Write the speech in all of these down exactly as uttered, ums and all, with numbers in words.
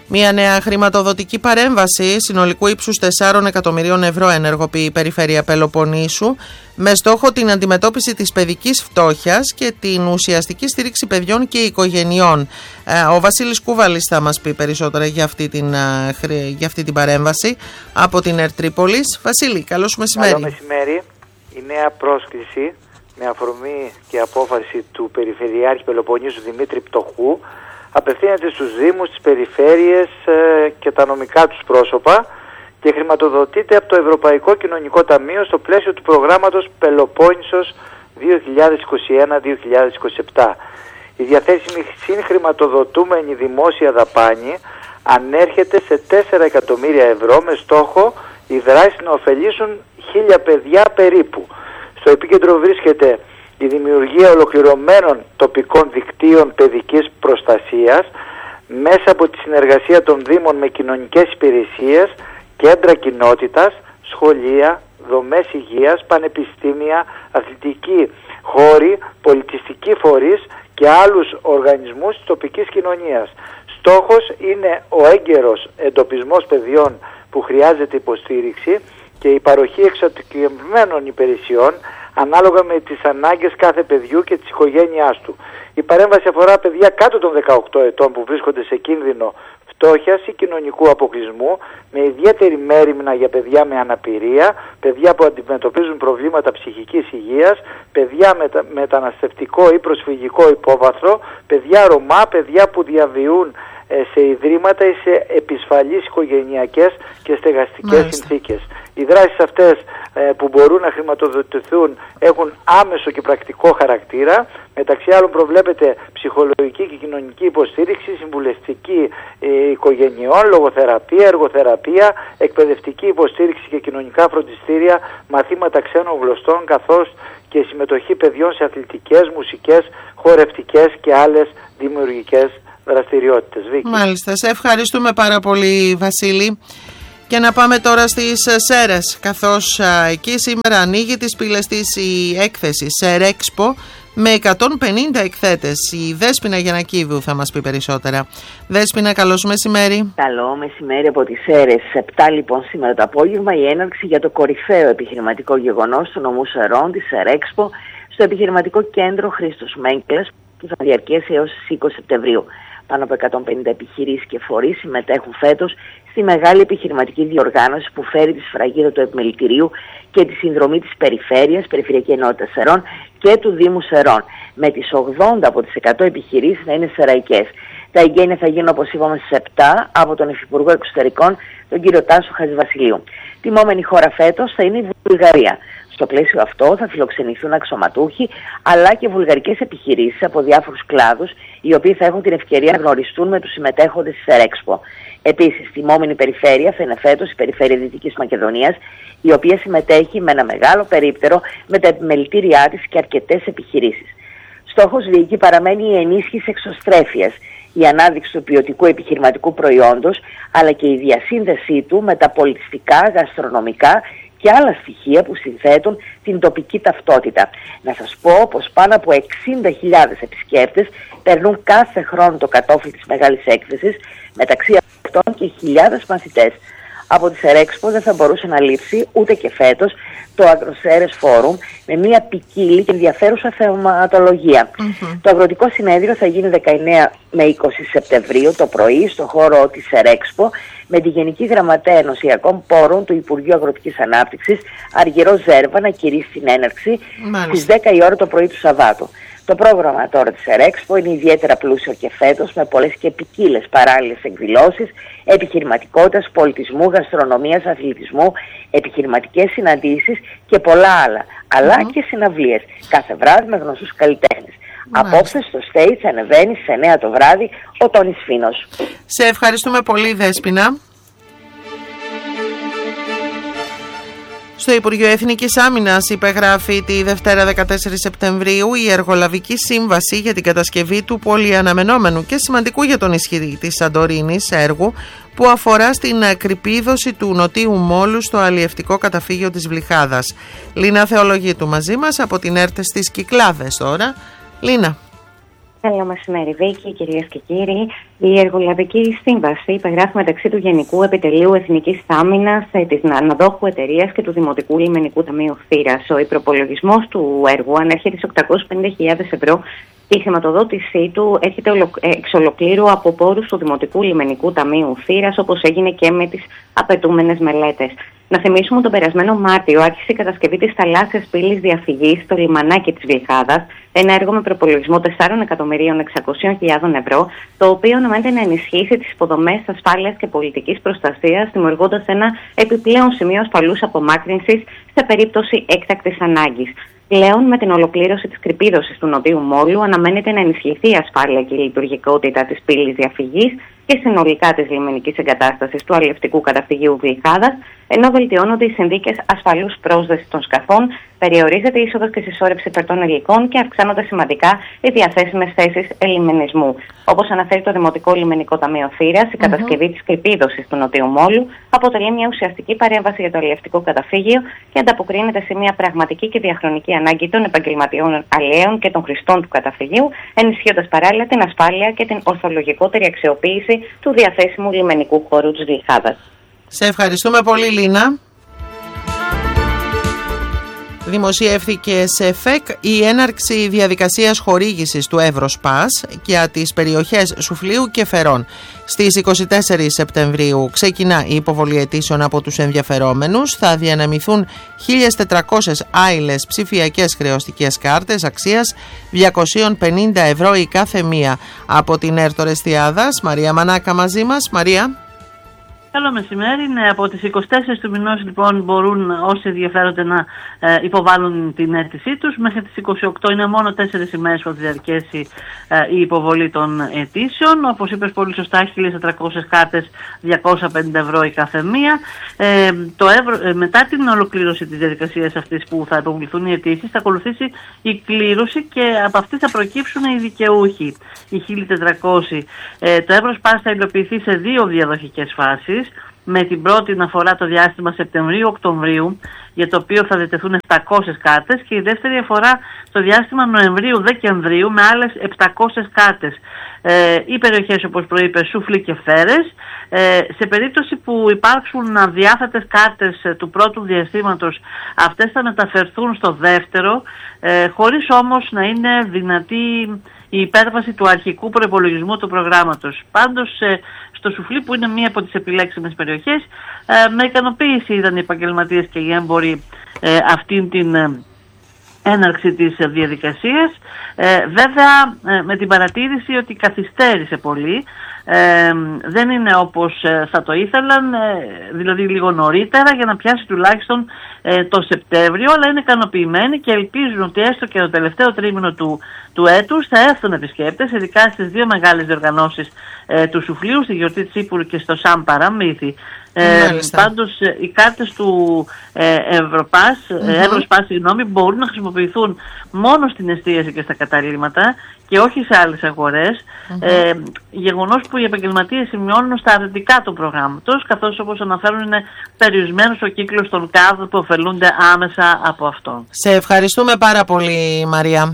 Μια νέα χρηματοδοτική παρέμβαση συνολικού ύψους τεσσάρων εκατομμυρίων ευρώ ενεργοποιεί η Περιφέρεια Πελοποννήσου με στόχο την αντιμετώπιση της παιδικής φτώχειας και την ουσιαστική στήριξη παιδιών και οικογενειών. Ο Βασίλης Κούβαλης θα μας πει περισσότερα για αυτή την, για αυτή την παρέμβαση από την ΕΡΤ Τρίπολης. Βασίλη, καλώς μεσημέρι. Καλό μεσημέρι. Η νέα πρόσκληση με αφορμή και απόφαση του Περιφερειάρχη Πελοποννήσου Δημήτρη Πτωχού απευθύνεται στους Δήμους, τις Περιφέρειες ε, και τα νομικά τους πρόσωπα και χρηματοδοτείται από το Ευρωπαϊκό Κοινωνικό Ταμείο στο πλαίσιο του προγράμματος Πελοπόννησος δύο χιλιάδες είκοσι ένα δύο χιλιάδες είκοσι επτά. Η διαθέσιμη συγχρηματοδοτούμενη δημόσια δαπάνη ανέρχεται σε τέσσερα εκατομμύρια ευρώ με στόχο οι δράσεις να ωφελήσουν χίλια παιδιά περίπου. Στο επίκεντρο βρίσκεται η δημιουργία ολοκληρωμένων τοπικών δικτύων παιδικής προστασίας μέσα από τη συνεργασία των Δήμων με κοινωνικές υπηρεσίες, κέντρα κοινότητας, σχολεία, δομές υγείας, πανεπιστήμια, αθλητικοί χώροι, πολιτιστικοί φορείς και άλλους οργανισμούς της τοπικής κοινωνίας. Στόχος είναι ο έγκαιρος εντοπισμός παιδιών που χρειάζεται υποστήριξη και η παροχή εξατομικευμένων υπηρεσιών ανάλογα με τις ανάγκες κάθε παιδιού και της οικογένειάς του. Η παρέμβαση αφορά παιδιά κάτω των δεκαοκτώ ετών που βρίσκονται σε κίνδυνο φτώχειας ή κοινωνικού αποκλεισμού, με ιδιαίτερη μέριμνα για παιδιά με αναπηρία, παιδιά που αντιμετωπίζουν προβλήματα ψυχικής υγείας, παιδιά με μεταναστευτικό ή προσφυγικό υπόβαθρο, παιδιά Ρωμά, παιδιά που διαβιούν σε ιδρύματα ή σε επισφαλείς οικογενειακές και στεγαστικές Μάλιστα. συνθήκες. Οι δράσεις αυτές ε, που μπορούν να χρηματοδοτηθούν έχουν άμεσο και πρακτικό χαρακτήρα. Μεταξύ άλλων προβλέπεται ψυχολογική και κοινωνική υποστήριξη, συμβουλευτική ε, οικογενειών, λογοθεραπεία, εργοθεραπεία, εκπαιδευτική υποστήριξη και κοινωνικά φροντιστήρια, μαθήματα ξένων γλωστών, καθώς και συμμετοχή παιδιών σε αθλητικές, μουσικές, χορευτικές και άλλες δημιουργικές δραστηριότητες. Βίκη. Μάλιστα, σε ευχαριστούμε πάρα πολύ, Βασίλη. Και να πάμε τώρα στις Σέρρες, καθώς α, εκεί σήμερα ανοίγει τις πύλες της η έκθεση Σερέξπο με εκατόν πενήντα εκθέτες. Η Δέσποινα Γιαννακίδου θα μας πει περισσότερα. Δέσποινα, καλώς μεσημέρι. Καλό μεσημέρι από τις Σέρρες. επτά λοιπόν σήμερα το απόγευμα η έναρξη για το κορυφαίο επιχειρηματικό γεγονός του νομού Σερών, τη Σερέξπο, στο επιχειρηματικό κέντρο Χρήστος Μέγκλας, που θα διαρκέσει έως τις είκοσι Σεπτεμβρίου. Πάνω από εκατόν πενήντα επιχειρήσεις και φορείς συμμετέχουν φέτος στη μεγάλη επιχειρηματική διοργάνωση που φέρει τη σφραγίδα του επιμελητηρίου και τη συνδρομή της Περιφέρειας, Περιφερειακή Ενότητα Σερών και του Δήμου Σερών, με τις ογδόντα από τις εκατό επιχειρήσεις να είναι σεραϊκές. Τα εγγένεια θα γίνουν, όπως είπαμε, στις επτά από τον Υφυπουργό Εξωτερικών, τον κύριο Τάσο Χατζηβασιλείου. Τιμόμενη χώρα φέτος θα είναι η Βουλγαρία. Στο πλαίσιο αυτό θα φιλοξενηθούν αξιωματούχοι αλλά και βουλγαρικές επιχειρήσεις από διάφορους κλάδους, οι οποίοι θα έχουν την ευκαιρία να γνωριστούν με τους συμμετέχοντες στη Σερέξπο. Επίσης, τιμόμενη περιφέρεια θα είναι φέτος η Περιφέρεια Δυτικής Μακεδονίας, η οποία συμμετέχει με ένα μεγάλο περίπτερο με τα επιμελητήριά της και αρκετές επιχειρήσεις. Στόχος διοικεί παραμένει η ενίσχυση εξωστρέφειας, η ανάδειξη του ποιοτικού επιχειρηματικού προϊόντος, αλλά και η διασύνδεσή του με τα πολιτιστικά, γαστρονομικά και άλλα στοιχεία που συνθέτουν την τοπική ταυτότητα. Να σας πω πως πάνω από εξήντα χιλιάδες επισκέπτες περνούν κάθε χρόνο το κατόφλι της μεγάλης έκθεσης, μεταξύ αυτών και χιλιάδες μαθητές. Από τη Σερέξπο δεν θα μπορούσε να λείψει ούτε και φέτος το Αγροσέρες Φόρουμ με μια ποικίλη και ενδιαφέρουσα θεματολογία. Mm-hmm. Το Αγροτικό Συνέδριο θα γίνει δεκαεννέα με είκοσι Σεπτεμβρίου το πρωί στο χώρο της Σερέξπο με τη Γενική Γραμματέα Ενωσιακών Πόρων του Υπουργείου Αγροτικής Ανάπτυξης Αργυρό Ζέρβα να κηρύσει την έναρξη στις δέκα η ώρα το πρωί του Σαββάτου. Το πρόγραμμα τώρα της Σερέξπο είναι ιδιαίτερα πλούσιο και φέτος με πολλές και ποικίλες παράλληλες εκδηλώσεις επιχειρηματικότητας, πολιτισμού, γαστρονομίας, αθλητισμού, επιχειρηματικές συναντήσεις και πολλά άλλα, αλλά mm-hmm. και συναυλίες, κάθε βράδυ με γνωστούς καλλιτέχνες. Μάλιστα. Απόψε στο stage ανεβαίνει στις εννέα το βράδυ ο Τόνις Φίνος. Σε ευχαριστούμε πολύ, Δέσποινα. Στο Υπουργείο Εθνικής Άμυνας υπεγράφει τη Δευτέρα δεκατέσσερις Σεπτεμβρίου η Εργολαβική Σύμβαση για την κατασκευή του πολυαναμενόμενου και σημαντικού για τον ισχυρή της Σαντορίνης έργου που αφορά στην κρυπίδωση του νοτίου μόλου στο αλλιευτικό καταφύγιο της Βλυχάδας. Λίνα Θεολογίτου μαζί μας από την ΕΡΤ στις Κυκλάδες τώρα. Λίνα. Καλό μεσημέρι, Βίκη, κυρίες και κύριοι. Η Εργολαβική Σύμβαση υπεγράφει μεταξύ του Γενικού Επιτελείου Εθνικής Άμυνας, της αναδόχου εταιρείας και του Δημοτικού Λιμενικού Ταμείου Θήρας. Ο υπροπολογισμός του έργου ανέρχεται σε οκτακόσιες πενήντα χιλιάδες ευρώ και η χρηματοδότησή του έρχεται εξ ολοκλήρου από πόρους του Δημοτικού Λιμενικού Ταμείου Θήρας, όπως έγινε και με τις απαιτούμενες μελέτες. Να θυμίσουμε τον περασμένο Μάρτιο άρχισε η κατασκευή της θαλάσσιας πύλης διαφυγής στο λιμανάκι της Βλυχάδας, ένα έργο με προπολογισμό τεσσάρων εκατομμυρίων εξακοσίων χιλιάδων ευρώ, το οποίο αναμένεται να ενισχύσει τις υποδομές ασφάλειας και πολιτικής προστασίας, δημιουργώντας ένα επιπλέον σημείο ασφαλούς απομάκρυνσης σε περίπτωση έκτακτης ανάγκης. Πλέον, με την ολοκλήρωση της κρυπίδωσης του Νοτίου Μόλου, αναμένεται να ενισχυθεί η ασφάλεια και η λειτουργικότητα της πύλης διαφυγής και συνολικά της λιμενικής εγκατάστασης του αλλιευτικού καταφυγίου Βλυχάδας, ενώ βελτιώνονται οι συνθήκες ασφαλούς πρόσδεσης των σκαφών, περιορίζεται η είσοδος και συσσόρευση φερτών υλικών και αυξάνονται σημαντικά οι διαθέσιμες θέσεις ελιμενισμού. Όπως αναφέρει το Δημοτικό Λιμενικό Ταμείο Θήρας, η mm-hmm. κατασκευή της κρυπίδωσης του Νοτιού Μόλου αποτελεί μια ουσιαστική παρέμβαση για το αλλιευτικό καταφύγιο και ανταποκρίνεται σε μια πραγματική και διαχρονική ανάγκη των επαγγελματιών αλλιέων και των χρηστών του καταφυγίου, ενισχύοντας παράλληλα την ασφάλεια και την ορθολογικότερη αξιοποίηση του διαθέσιμου λιμενικού χώρου της Βλυχάδας. Σε ευχαριστούμε πολύ, Λίνα. Δημοσιεύθηκε σε ΦΕΚ η έναρξη διαδικασίας χορήγησης του Εύροσπας για τις περιοχές Σουφλίου και Φερών. Στις είκοσι τέσσερις Σεπτεμβρίου ξεκινά η υποβολή αιτήσεων από τους ενδιαφερόμενους. Θα διανεμηθούν χίλιες τετρακόσιες άειλες ψηφιακές χρεωστικές κάρτες αξίας διακόσια πενήντα ευρώ η κάθε μία. Από την Έρτο Ρεστιάδας, Μαρία Μανάκα μαζί μας. Μαρία. Καλό μεσημέρι. Ναι, από τις είκοσι τέσσερις του μηνός λοιπόν μπορούν όσοι ενδιαφέρονται να ε, υποβάλουν την αίτησή τους. Μέχρι τις είκοσι οκτώ είναι μόνο τέσσερις ημέρες που θα διαρκέσει ε, η υποβολή των αιτήσεων. Όπως είπες πολύ σωστά, χίλιες τετρακόσιες κάρτες, διακόσια πενήντα ευρώ η κάθε μία. Ε, το ευρώ, ε, μετά την ολοκλήρωση της διαδικασίας αυτής που θα υποβληθούν οι αιτήσεις, θα ακολουθήσει η κλήρωση και από αυτή θα προκύψουν οι δικαιούχοι, οι χίλιοι τετρακόσιοι. Ε, το Εύροσπας θα υλοποιηθεί σε δύο διαδοχικές φάσεις. Με την πρώτη να αφορά το διάστημα Σεπτεμβρίου-Οκτωβρίου, για το οποίο θα διατεθούν επτακόσιες κάρτες, και η δεύτερη αφορά το διάστημα Νοεμβρίου-Δεκεμβρίου με άλλες επτακόσιες κάρτες. Ε, οι περιοχές, όπως προείπε, Σούφλοι και Φέρες. Ε, σε περίπτωση που υπάρξουν αδιάθετες κάρτες ε, του πρώτου διαστήματος, αυτές θα μεταφερθούν στο δεύτερο, ε, χωρίς όμως να είναι δυνατή η υπέρβαση του αρχικού προϋπολογισμού του προγράμματος. Πάντως, ε, στο Σουφλί, που είναι μία από τις επιλέξιμες περιοχές, ε, με ικανοποίηση είδαν οι επαγγελματίες και οι έμποροι ε, αυτήν την ε, έναρξη της διαδικασίας. Ε, βέβαια, ε, με την παρατήρηση ότι καθυστέρησε πολύ. Ε, δεν είναι όπως ε, θα το ήθελαν, ε, δηλαδή λίγο νωρίτερα, για να πιάσει τουλάχιστον ε, το Σεπτέμβριο, αλλά είναι ικανοποιημένοι και ελπίζουν ότι έστω και το τελευταίο τρίμηνο του, του έτους θα έρθουν επισκέπτες, ειδικά στις δύο μεγάλες διοργανώσεις ε, του Σουφλίου, στη γιορτή της Ήπουρου και στο Σαν Παραμύθι. Ε, πάντως ε, οι κάρτες του ε, Ευρωπάς, mm-hmm. ε, Εύροσπας, συγγνώμη, μπορούν να χρησιμοποιηθούν μόνο στην εστίαση και στα καταλήματα και όχι σε άλλες αγορές, mm-hmm. ε, γεγονός που οι επαγγελματίες σημειώνουν στα αρνητικά του προγράμματος, καθώς, όπως αναφέρουν, είναι περιορισμένος ο κύκλος των ΚΑΔ που ωφελούνται άμεσα από αυτό. Σε ευχαριστούμε πάρα πολύ, Μαρία.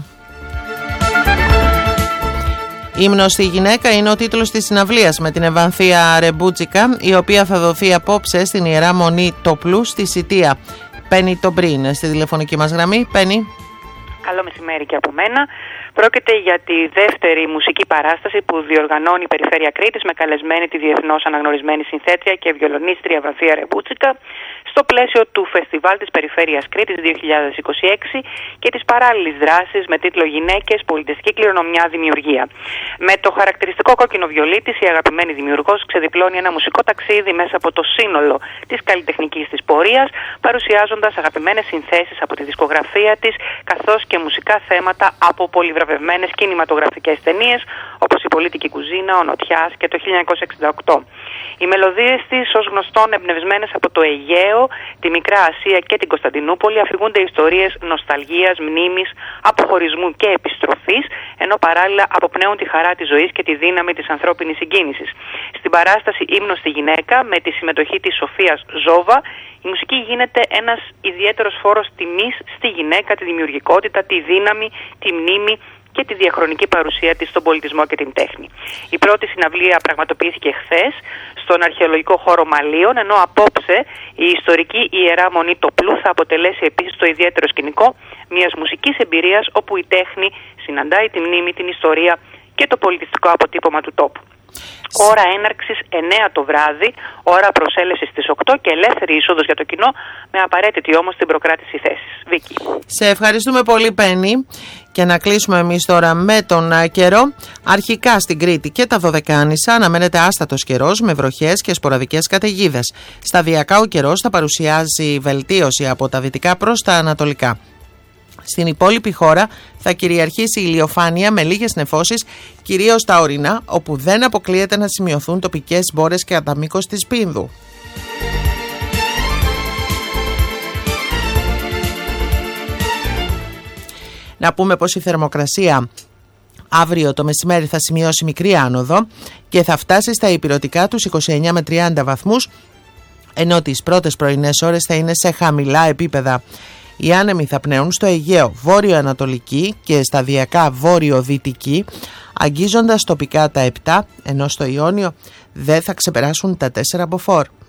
«Ύμνος στη γυναίκα» είναι ο τίτλος της συναυλίας με την Ευανθία Ρεμπούτσικα, η οποία θα δοθεί απόψε στην Ιερά Μονή Τοπλού στη Σιτία. Πέννη Τομπρίν στη τηλεφωνική μας γραμμή. Πέννη. Καλό μεσημέρι και από μένα. Πρόκειται για τη δεύτερη μουσική παράσταση που διοργανώνει η Περιφέρεια Κρήτης με καλεσμένη τη διεθνώς αναγνωρισμένη συνθέτρια και βιολονίστρια Ευανθία Ρεμπούτσικα στο πλαίσιο του Φεστιβάλ της Περιφέρειας Κρήτης δύο χιλιάδες είκοσι έξι και της παράλληλης δράσης με τίτλο «Γυναίκες, πολιτιστική κληρονομιά, δημιουργία». Με το χαρακτηριστικό κόκκινο βιολί της, η αγαπημένη δημιουργός ξεδιπλώνει ένα μουσικό ταξίδι μέσα από το σύνολο της καλλιτεχνικής της πορείας, παρουσιάζοντας αγαπημένες συνθέσεις από τη δισκογραφία της, καθώς και μουσικά θέματα από πολυβραβευμένες κινηματογραφικές ταινίες, όπως «Η Πολίτικη Κουζίνα», «Ο Νοτιάς» και το χίλια εννιακόσια εξήντα οκτώ. Οι μελωδίες της, ως γνωστόν εμπνευσμένες από το Αιγαίο, τη Μικρά Ασία και την Κωνσταντινούπολη, αφηγούνται ιστορίες νοσταλγίας, μνήμης, αποχωρισμού και επιστροφής, ενώ παράλληλα αποπνέουν τη χαρά της ζωής και τη δύναμη της ανθρώπινης συγκίνησης. Στην παράσταση «Ύμνος στη γυναίκα», με τη συμμετοχή της Σοφίας Ζόβα, η μουσική γίνεται ένας ιδιαίτερος φόρος τιμής στη γυναίκα, τη δημιουργικότητα, τη δύναμη, τη μνήμη και τη διαχρονική παρουσία της στον πολιτισμό και την τέχνη. Η πρώτη συναυλία πραγματοποιήθηκε χθες στον αρχαιολογικό χώρο Μαλίων, ενώ απόψε η ιστορική Ιερά Μονή Τοπλού θα αποτελέσει επίσης το ιδιαίτερο σκηνικό μιας μουσικής εμπειρίας όπου η τέχνη συναντάει τη μνήμη, την ιστορία και το πολιτιστικό αποτύπωμα του τόπου. Ώρα έναρξης εννέα το βράδυ, ώρα προσέλευσης στις οκτώ και ελεύθερη είσοδος για το κοινό, με απαραίτητη όμως την προκράτηση θέσης. Βίκη. Σε ευχαριστούμε πολύ, Πέννη. Και να κλείσουμε εμείς τώρα με τον καιρό. Αρχικά στην Κρήτη και τα Δωδεκάνησα αναμένεται άστατος καιρός με βροχές και σποραδικές καταιγίδες. Σταδιακά ο καιρός θα παρουσιάζει βελτίωση από τα δυτικά προς τα ανατολικά. Στην υπόλοιπη χώρα θα κυριαρχήσει η ηλιοφάνεια με λίγες νεφώσεις, κυρίως στα ορεινά, όπου δεν αποκλείεται να σημειωθούν τοπικές μπόρες και κατά μήκος της Πίνδου. Να πούμε πως η θερμοκρασία αύριο το μεσημέρι θα σημειώσει μικρή άνοδο και θα φτάσει στα ηπειρωτικά τους είκοσι εννέα με τριάντα βαθμούς, ενώ τις πρώτες πρωινές ώρες θα είναι σε χαμηλά επίπεδα. Οι άνεμοι θα πνέουν στο Αιγαίο βόρειο-ανατολική και σταδιακά βόρειο-δυτική, αγγίζοντας τοπικά τα επτά, ενώ στο Ιόνιο δεν θα ξεπεράσουν τα τέσσερα μποφόρ.